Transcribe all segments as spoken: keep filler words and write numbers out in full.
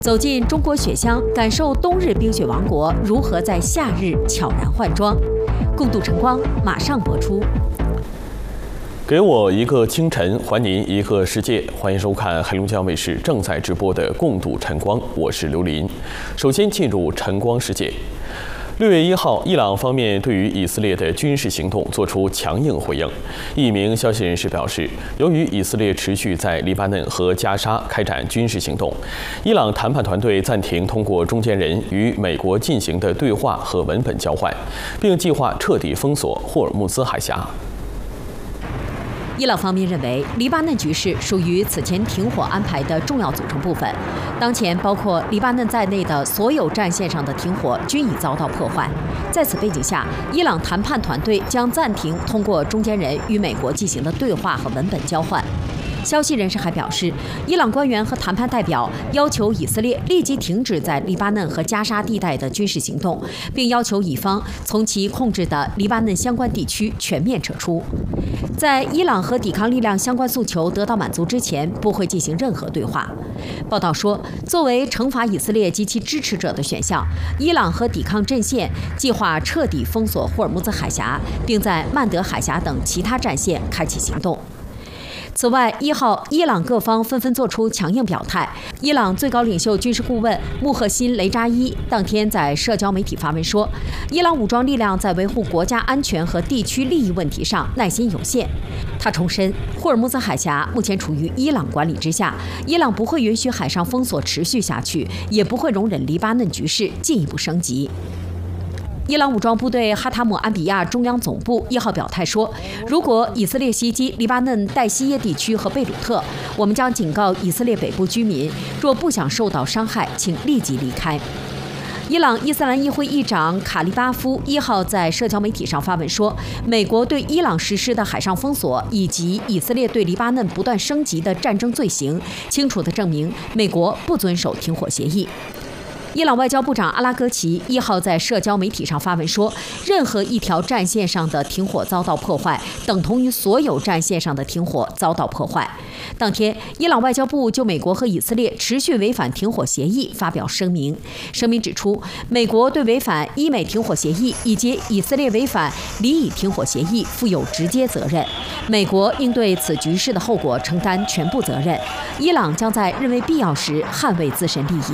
走进中国雪乡，感受冬日冰雪王国如何在夏日悄然换装。共度晨光马上播出。 给我一个清晨，还您一个世界。欢迎收看黑龙江卫视正在直播的《共度晨光》，我是刘林。首先进入晨光世界。六月一号，伊朗方面对于以色列的军事行动作出强硬回应。一名消息人士表示，由于以色列持续在黎巴嫩和加沙开展军事行动，伊朗谈判团队暂停通过中间人与美国进行的对话和文本交换，并计划彻底封锁霍尔木兹海峡。 伊朗方面认为，黎巴嫩局势属于此前停火安排的重要组成部分。当前，包括黎巴嫩在内的所有战线上的停火均已遭到破坏。在此背景下，伊朗谈判团队将暂停通过中间人与美国进行的对话和文本交换。消息人士还表示，伊朗官员和谈判代表要求以色列立即停止在黎巴嫩和加沙地带的军事行动，并要求以方从其控制的黎巴嫩相关地区全面撤出。在伊朗和抵抗力量相关诉求得到满足之前，不会进行任何对话。报道说，作为惩罚以色列及其支持者的选项，伊朗和抵抗阵线计划彻底封锁霍尔木兹海峡，并在曼德海峡等其他战线开启行动。此外，一号，伊朗各方纷纷作出强硬表态。伊朗最高领袖军事顾问穆赫辛·雷扎伊当天在社交媒体发文说，伊朗武装力量在维护国家安全和地区利益问题上耐心有限。他重申，霍尔木兹海峡目前处于伊朗管理之下，伊朗不会允许海上封锁持续下去，也不会容忍黎巴嫩局势进一步升级。伊朗武装部队哈塔姆安比亚中央总部一号表态说，如果以色列袭击黎巴嫩代西耶地区和贝鲁特，我们将警告以色列北部居民，若不想受到伤害，请立即离开。伊朗伊斯兰议会议长卡利巴夫一号在社交媒体上发文说，美国对伊朗实施的海上封锁以及以色列对黎巴嫩不断升级的战争罪行，清楚地证明美国不遵守停火协议。伊朗外交部长阿拉戈齐一号在社交媒体上发文说，任何一条战线上的停火遭到破坏，等同于所有战线上的停火遭到破坏。当天，伊朗外交部就美国和以色列持续违反停火协议发表声明，声明指出，美国对违反伊美停火协议以及以色列违反黎以停火协议负有直接责任，美国应对此局势的后果承担全部责任。伊朗将在认为必要时捍卫自身利益。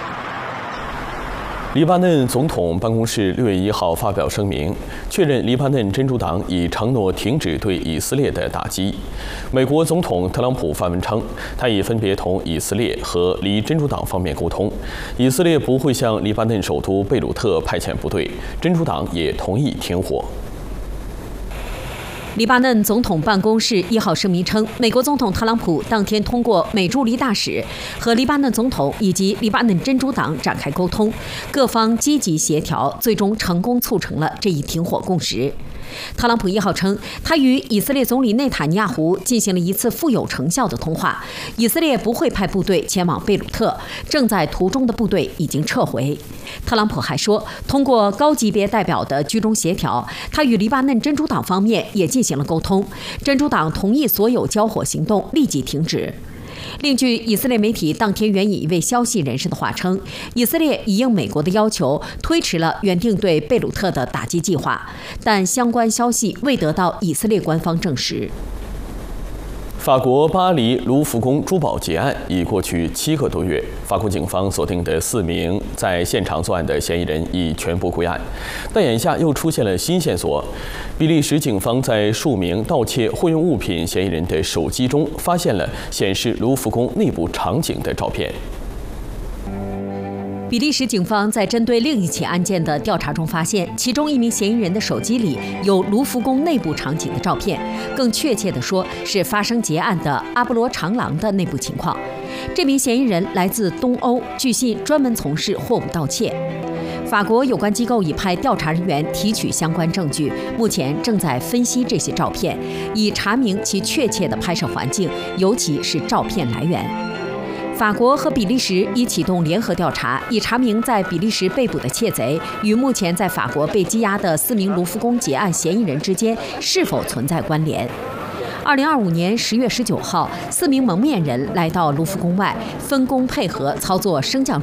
黎巴嫩总统办公室六月一号发表声明，确认黎巴嫩真主党已承诺停止对以色列的打击。美国总统特朗普发文称，他已分别同以色列和黎真主党方面沟通，以色列不会向黎巴嫩首都贝鲁特派遣部队，真主党也同意停火。 黎巴嫩总统办公室一号声明称，美国总统特朗普当天通过美驻黎大使和黎巴嫩总统以及黎巴嫩真主党展开沟通，各方积极协调，最终成功促成了这一停火共识。特朗普一号称，他与以色列总理内塔尼亚胡进行了一次富有成效的通话，以色列不会派部队前往贝鲁特，正在途中的部队已经撤回。特朗普还说，通过高级别代表的居中协调，他与黎巴嫩真主党方面也进行了沟通，真主党同意所有交火行动立即停止。另据以色列媒体当天援引一位消息人士的话称，以色列已应美国的要求推迟了原定对贝鲁特的打击计划，但相关消息未得到以色列官方证实。 法国巴黎卢浮宫珠宝劫案已过去七个多月，法国警方锁定的四名在现场作案的嫌疑人已全部归案，但眼下又出现了新线索。比利时警方在数名盗窃会用物品嫌疑人的手机中发现了显示卢浮宫内部场景的照片。 比利时警方在针对另一起案件的调查中发现，其中一名嫌疑人的手机里有卢浮宫内部场景的照片，更确切地说是发生劫案的阿波罗长廊的内部情况。这名嫌疑人来自东欧，据信专门从事货物盗窃。法国有关机构已派调查人员提取相关证据，目前正在分析这些照片，以查明其确切的拍摄环境，尤其是照片来源。法国和比利时已启动联合调查，以查明在比利时被捕的窃贼与目前在法国被羁押的四名卢浮宫劫案嫌疑人之间是否存在关联。二零二五年十月十九号，四名蒙面人来到卢浮宫外，分工配合操作升降